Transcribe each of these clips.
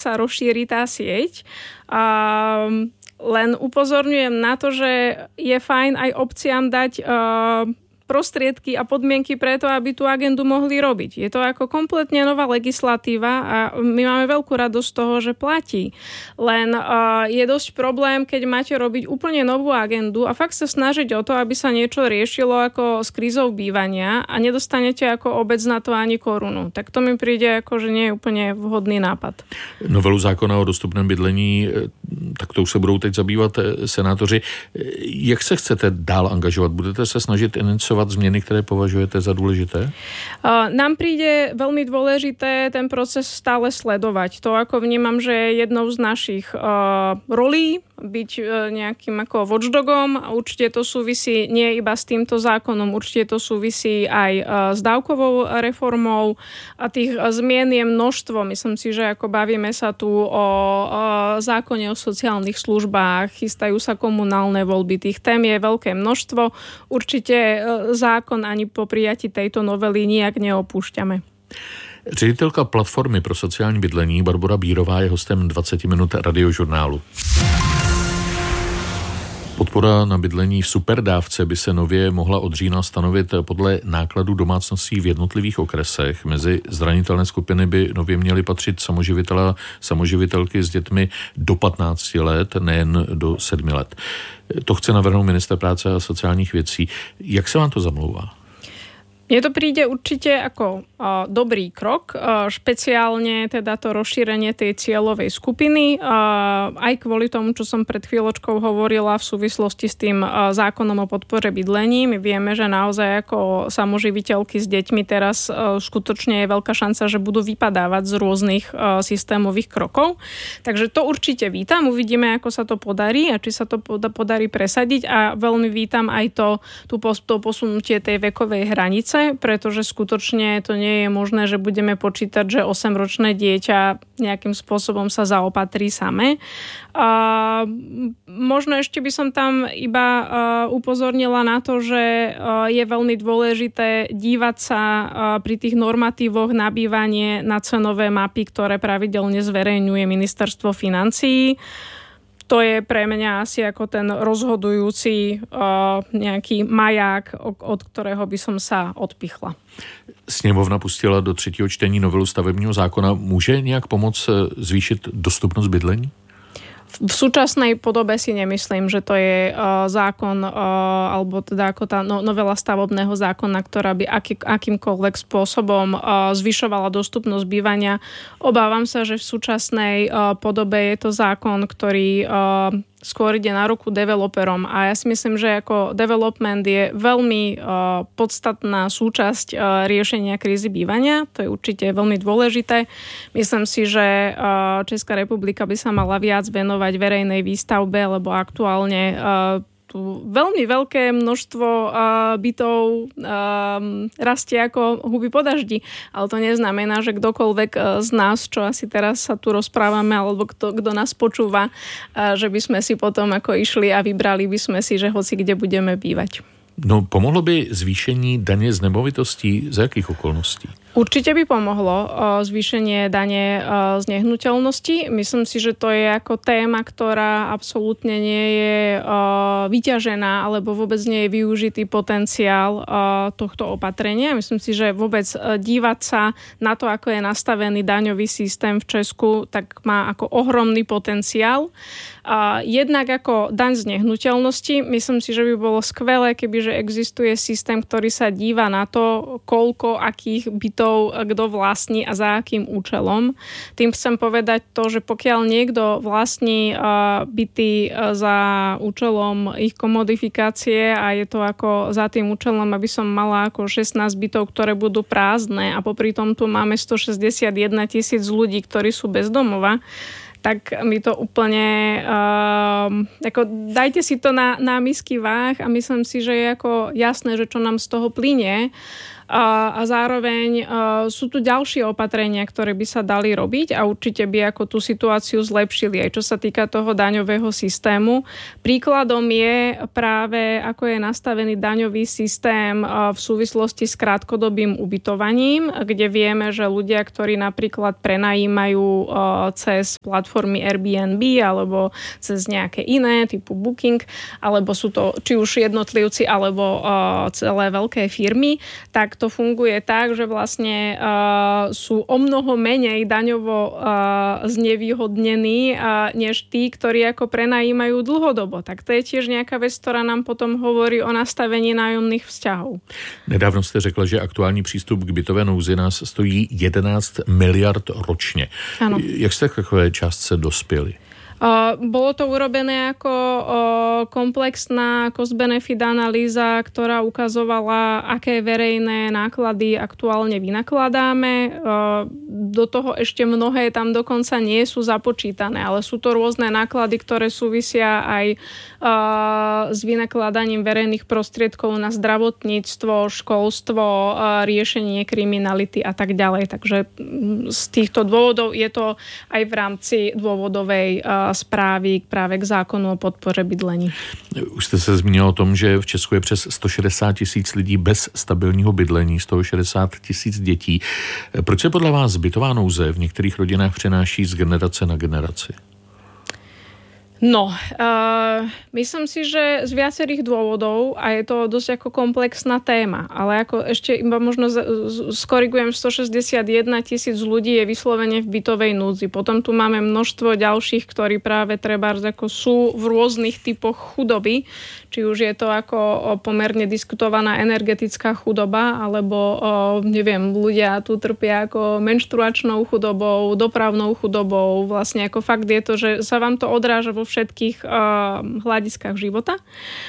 sa rozšíri tá sieť. Len upozorňujem na to, že je fajn aj obciam dať prostriedky a podmienky preto, aby tú agendu mohli robiť. Je to ako kompletne nová legislatíva a my máme veľkú radosť z toho, že platí. Len je dosť problém, keď máte robiť úplne novú agendu a fakt sa snažiť o to, aby sa niečo riešilo ako s krízou bývania a nedostanete ako obec na to ani korunu. Tak to mi príde ako, že nie je úplne vhodný nápad. Novelu zákona o dostupném bydlení, tak to už se budou teď zabývat senátoři. Jak se chcete dál angažovat? Budete se snažit iniciovat změny, které považujete za důležité? Nám príde veľmi dôležité ten proces stále sledovať. To ako vnímam, že je jednou z našich rolí byť nejakým ako watchdogom a určite to súvisí nie iba s týmto zákonom, určite to súvisí aj s dávkovou reformou a tých zmien je množstvo. Myslím si, že ako bavíme sa tu o zákone o sociálnych službách, chystajú sa komunálne voľby, tých tém je veľké množstvo. Určite zákon ani po prijatí tejto novely nijak neopúšťame. Ředitelka platformy pro sociální bydlení Barbora Bírová je hostem 20 minut radiožurnálu. Podpora na bydlení v superdávce by se nově mohla od října stanovit podle nákladů domácností v jednotlivých okresech. Mezi zranitelné skupiny by nově měly patřit samoživitelé a samoživitelky s dětmi do 15 let, nejen do 7 let. To chce navrhnout ministr práce a sociálních věcí. Jak se vám to zamlouvá? Mne to príde určite ako dobrý krok, špeciálne teda to rozšírenie tej cieľovej skupiny, aj kvôli tomu, čo som pred chvíľočkou hovorila v súvislosti s tým zákonom o podpore bydlení. My vieme, že naozaj ako samoživiteľky s deťmi teraz skutočne je veľká šanca, že budú vypadávať z rôznych systémových krokov. Takže to určite vítam, uvidíme, ako sa to podarí a či sa to podarí presadiť a veľmi vítam aj to posunutie tej vekovej hranice, pretože skutočne to nie je možné, že budeme počítať, že 8-ročné dieťa nejakým spôsobom sa zaopatrí samé. Možno ešte by som tam iba upozornila na to, že je veľmi dôležité dívať sa pri tých normatívoch na bývanie na cenové mapy, ktoré pravidelne zverejňuje Ministerstvo financií. To je pre mňa asi ako ten rozhodujúci nejaký maják, od ktorého by som sa odpichla. Sněmovna pustila do 3. čtení novelu stavebního zákona. Může nějak pomoct zvýšit dostupnost bydlení? V súčasnej podobe si nemyslím, že to je zákon alebo teda ako tá novela stavebného zákona, ktorá by akýmkoľvek spôsobom zvyšovala dostupnosť bývania. Obávam sa, že v súčasnej podobe je to zákon, ktorý skôr ide na ruku developerom a ja si myslím, že ako development je veľmi podstatná súčasť riešenia krízy bývania. To je určite veľmi dôležité. Myslím si, že Česká republika by sa mala viac venovať verejnej výstavbe, lebo aktuálne tu veľmi veľké množstvo bytov rastie ako huby po daždi. Ale to neznamená, že kdokoľvek z nás, čo asi teraz sa tu rozprávame, alebo kto nás počúva, že by sme si potom ako išli a vybrali by sme si, že hoci kde budeme bývať. No, pomohlo by zvýšení daně z nemovitostí za jakých okolností? Určite by pomohlo zvýšenie dane z nehnuteľnosti. Myslím si, že to je ako téma, ktorá absolútne nie je vyťažená alebo vôbec nie je využitý potenciál tohto opatrenia. Myslím si, že vôbec dívať sa na to, ako je nastavený daňový systém v Česku, tak má ako ohromný potenciál. Jednak ako daň z nehnuteľnosti, myslím si, že by bolo skvelé, kebyže existuje systém, ktorý sa díva na to, koľko akých bytov kto vlastní a za akým účelom. Tým chcem povedať to, že pokiaľ niekto vlastní byty za účelom ich komodifikácie a je to ako za tým účelom, aby som mala ako 16 bytov, ktoré budú prázdne a popri tom tu máme 161 000 ľudí, ktorí sú bez domova, tak mi to úplne ako dajte si to na misky váh a myslím si, že je ako jasné, že čo nám z toho plynie. A zároveň sú tu ďalšie opatrenia, ktoré by sa dali robiť a určite by ako tú situáciu zlepšili, aj čo sa týka toho daňového systému. Príkladom je práve, ako je nastavený daňový systém v súvislosti s krátkodobým ubytovaním, kde vieme, že ľudia, ktorí napríklad prenajímajú cez platformy Airbnb alebo cez nejaké iné typu Booking, alebo sú to či už jednotlivci alebo celé veľké firmy, tak to funguje tak, že vlastne sú o mnoho menej daňovo znevýhodnení než tí, ktorí ako prenajímajú dlhodobo. Tak to je tiež nejaká vec, ktorá nám potom hovorí o nastavení nájomných vzťahov. Nedávno jste řekla, že aktuální přístup k bytové nouzi nás stojí 11 miliard ročně. Ano. Jak jste k takové částce dospěli? Bolo to urobené ako komplexná cost-benefit analýza, ktorá ukazovala, aké verejné náklady aktuálne vynakladáme. Do toho ešte mnohé tam dokonca nie sú započítané, ale sú to rôzne náklady, ktoré súvisia aj s vynakladaním verejných prostriedkov na zdravotníctvo, školstvo, riešenie kriminality a tak ďalej. Takže z týchto dôvodov je to aj v rámci dôvodovej správy právě k zákonu o podpoře bydlení. Už jste se zmínil o tom, že v Česku je přes 160 000 lidí bez stabilního bydlení, 160 000 dětí. Proč se podle vás bytová nouze v některých rodinách přenáší z generace na generaci? No, myslím si, že z viacerých dôvodov a je to dosť ako komplexná téma, ale ako ešte iba možno skorigujem, 161 000 ľudí je vyslovene v bytovej núdzi. Potom tu máme množstvo ďalších, ktorí práve trebárs ako sú v rôznych typoch chudoby, či už je to ako pomerne diskutovaná energetická chudoba, alebo neviem, ľudia tu trpia ako menštruačnou chudobou, dopravnou chudobou. Vlastne ako fakt je to, že sa vám to odráža vo všetkých hľadiskách života.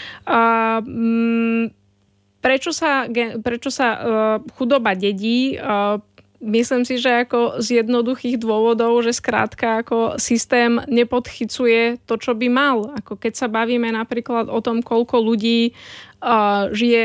Prečo sa chudoba dedí? Myslím si, že ako z jednoduchých dôvodov, že skrátka ako systém nepodchycuje to, čo by mal. Ako keď sa bavíme napríklad o tom, koľko ľudí žije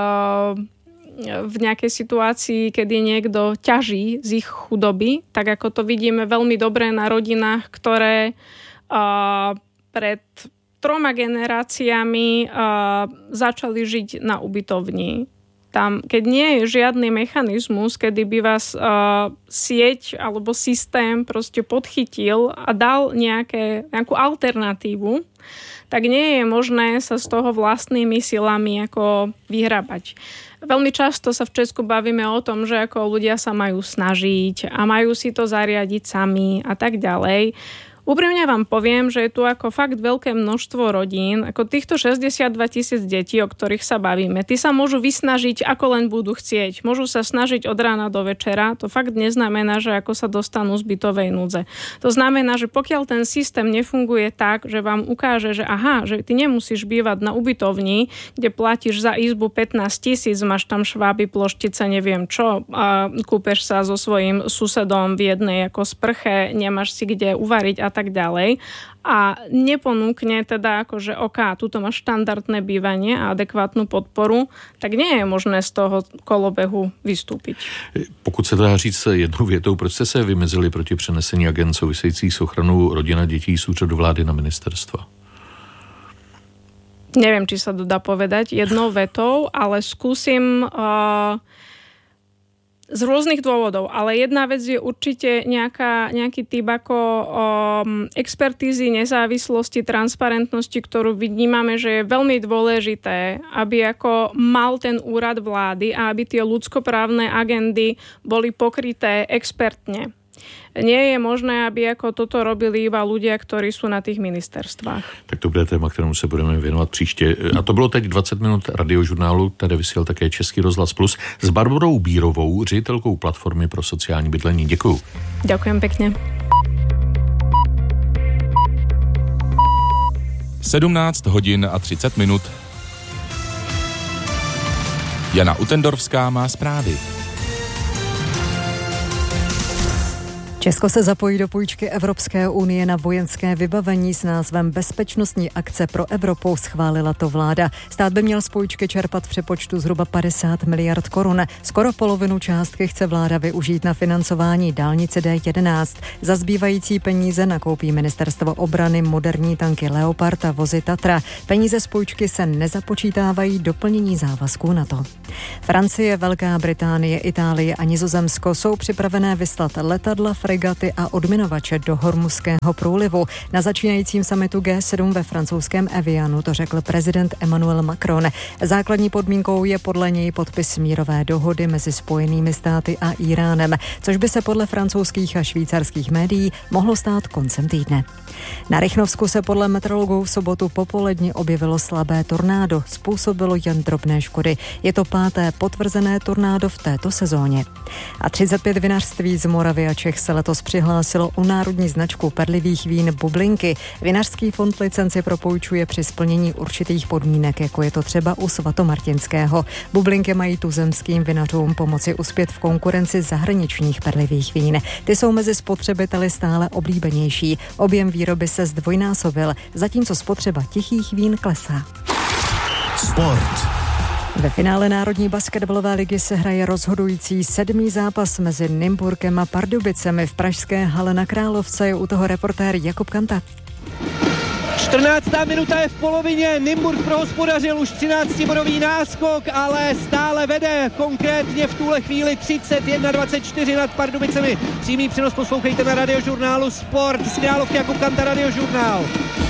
v nejakej situácii, kedy niekto ťaží z ich chudoby, tak ako to vidíme veľmi dobre na rodinách, ktoré pred 3 generáciami začali žiť na ubytovni. Tam, keď nie je žiadny mechanizmus, kedy by vás sieť alebo systém proste podchytil a dal nejakú alternatívu, tak nie je možné sa z toho vlastnými silami ako vyhrabať. Veľmi často sa v Česku bavíme o tom, že ako ľudia sa majú snažiť a majú si to zariadiť sami a tak ďalej. Úprimne vám poviem, že je tu ako fakt veľké množstvo rodín, ako týchto 62 000 detí, o ktorých sa bavíme. Tí sa môžu vysnažiť, ako len budú chcieť. Môžu sa snažiť od rána do večera. To fakt neznamená, že ako sa dostanú z bytovej núdze. To znamená, že pokiaľ ten systém nefunguje tak, že vám ukáže, že aha, že ty nemusíš bývať na ubytovni, kde platíš za izbu 15 000, máš tam šváby, ploštice, neviem čo, a kúpeš sa so svojím susedom v jednej ako sprche, nemáš si kde uvariť a tak ďalej a neponúkne teda akože tuto máš štandardné bývanie a adekvátnu podporu, tak nie je možné z toho kolobehu vystúpiť. Pokud se dá říct jednou větou, proč jste se vymezili proti přenesení agend souvisejících s ochranou rodin a dětí z úřadu vlády na ministerstva? Neviem, či sa to dá povedať jednou vetou, ale skúsim z rôznych dôvodov, ale jedna vec je určite nejaký typ ako expertízy, nezávislosti, transparentnosti, ktorú vnímame, že je veľmi dôležité, aby ako mal ten úrad vlády a aby tie ľudskoprávne agendy boli pokryté expertne. Nie je možné, aby ako toto robili iba ľudia, ktorí sú na tých ministerstvách. Tak to bude téma, kterému se budeme věnovat příště. A to bylo teď 20 minut radiožurnálu, tady vysílal také Český rozhlas Plus s Barborou Bírovou, ředitelkou platformy pro sociální bydlení. Děkuju. Ďakujem pekne. 17 hodin a 30 minut. Jana Utendorfská má zprávy. Česko se zapojí do půjčky Evropské unie na vojenské vybavení s názvem Bezpečnostní akce pro Evropu, schválila to vláda. Stát by měl z půjčky čerpat v přepočtu zhruba 50 miliard korun. Skoro polovinu částky chce vláda využít na financování dálnice D11. Za zbývající peníze nakoupí ministerstvo obrany moderní tanky Leopard a vozy Tatra. Peníze z půjčky se nezapočítávají do plnění závazků NATO. Francie, Velká Británie, Itálie a Nizozemsko jsou připravené vyslat letadla, fregaty a odminovače do Hormuzského průlivu. Na začínajícím summitu G7 ve francouzském Evianu to řekl prezident Emmanuel Macron. Základní podmínkou je podle něj podpis mírové dohody mezi Spojenými státy a Íránem, což by se podle francouzských a švýcarských médií mohlo stát koncem týdne. Na Rychnovsku se podle meteorologů v sobotu popoledni objevilo slabé tornádo. Způsobilo jen drobné škody. Je to 5. potvrzené tornádo v této sezóně. A 35 vinařství z Moravy a Čech se letos přihlásilo o národní značku perlivých vín Bublinky. Vinařský fond licenci propůjčuje při splnění určitých podmínek, jako je to třeba u svatomartinského. Bublinky mají tuzemským vinařům pomoci uspět v konkurenci zahraničních perlivých vín. Ty jsou mezi spotřebiteli stále oblíbenější. Objem výroby se zdvojnásobil, zatímco spotřeba tichých vín klesá. Sport. Ve finále Národní basketbalové ligy se hraje rozhodující 7. zápas mezi Nymburkem a Pardubicemi. V pražské hale na Královce je u toho reportér Jakub Kanta. 14. minuta je v polovině, Nymburk prohospodařil už 13-bodový náskok, ale stále vede, konkrétně v tuhle chvíli 31-24 nad Pardubicemi. Přímý přenos poslouchejte na Radiožurnálu Sport, z Královky Jakub Kanta, Radiožurnál.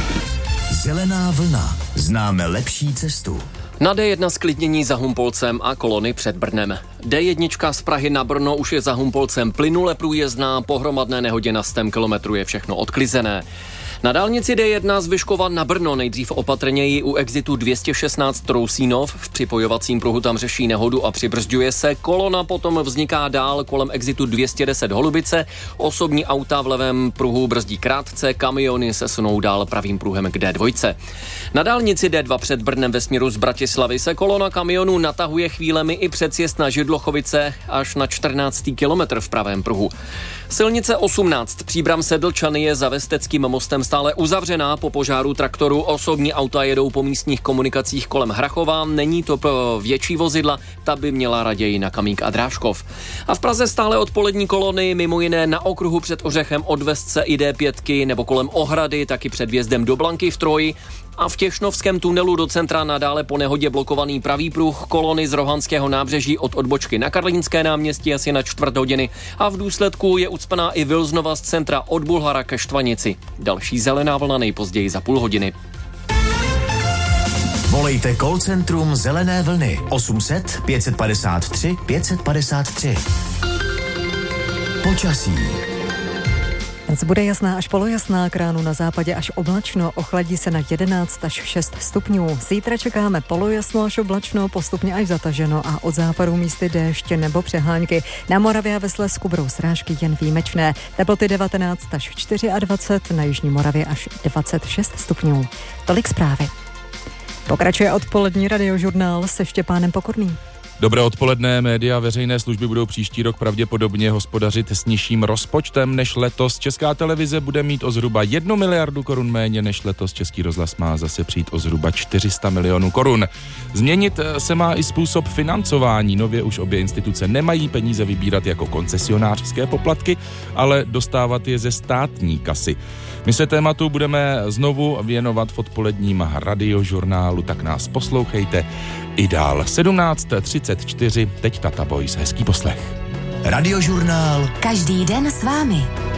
Zelená vlna, známe lepší cestu. Na D1 zklidnění za Humpolcem a kolony před Brnem. D1 z Prahy na Brno už je za Humpolcem plynule průjezdná, po hromadné nehodě na 100 kilometrů je všechno odklizené. Na dálnici D1 z Vyškova na Brno nejdřív opatrněji u exitu 216 Trousínov. V připojovacím pruhu tam řeší nehodu a přibrzďuje se. Kolona potom vzniká dál kolem exitu 210 Holubice. Osobní auta v levém pruhu brzdí krátce, kamiony se sunou dál pravým pruhem k D2. Na dálnici D2 před Brnem ve směru z Bratislavy se kolona kamionů natahuje chvílemi i předsjezd na Židlochovice až na 14. kilometr v pravém pruhu. Silnice 18 Příbram Sedlčany je za Vesteckým mostem stále uzavřená po požáru traktoru. Osobní auta jedou po místních komunikacích kolem Hrachova. Není to pro větší vozidla, ta by měla raději na Kamík a Drážkov. A v Praze stále odpolední kolony, mimo jiné na okruhu před Ořechem od Vestce i D5 nebo kolem Ohrady, taky před vjezdem do Blanky v Troji. A v Těšnovském tunelu do centra nadále po nehodě blokovaný pravý pruh, kolony z Rohanského nábřeží od odbočky na Karlínské náměstí asi na 4 hodiny a v důsledku je ucpaná i Vilznova z centra od Bulhara ke Štvanici. Další zelená vlna nejpozději za půl hodiny. Volejte call centrum Zelené vlny 800 553 553. Počasí. Noc bude jasná až polojasná, k ránu na západě až oblačno, ochladí se na 11 až 6 stupňů. Zítra čekáme polojasno až oblačno, postupně až zataženo a od západu místy déště nebo přehánky. Na Moravě a ve Slezsku budou srážky jen výjimečné. Teploty 19 až 24, na jižní Moravě až 26 stupňů. Tolik zprávy. Pokračuje odpolední Radiožurnál se Štěpánem Pokorným. Dobré odpoledne, média veřejné služby budou příští rok pravděpodobně hospodařit s nižším rozpočtem než letos. Česká televize bude mít o zhruba 1 miliardu korun méně než letos. Český rozhlas má zase přijít o zhruba 400 milionů korun. Změnit se má i způsob financování. Nově už obě instituce nemají peníze vybírat jako koncesionářské poplatky, ale dostávat je ze státní kasy. My se tématu budeme znovu věnovat v odpoledním Radiožurnálu, tak nás poslouchejte i dál. 17:34, teď Tata Boys, hezký poslech. Radiožurnál. Každý den s vámi.